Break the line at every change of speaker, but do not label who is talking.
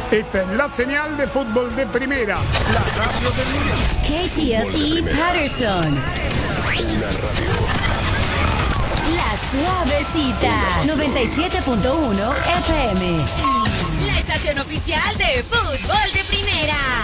Esta es la señal de fútbol de primera, la radio del Mundial.
KTSE Patterson.
La radio.
La suavecita. 97.1 FM.
La estación oficial de fútbol de primera.